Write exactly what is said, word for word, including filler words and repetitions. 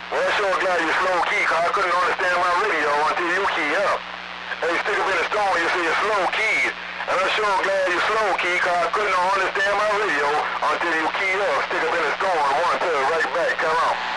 Well, I'm sure glad you slow key, cause I couldn't understand my radio until you key up. Hey, stick up in the storm, you see you're slow keyed. And I'm sure glad you slow key, cause I couldn't understand my radio until you key up. Stick up in the storm, one, two, right back, come on.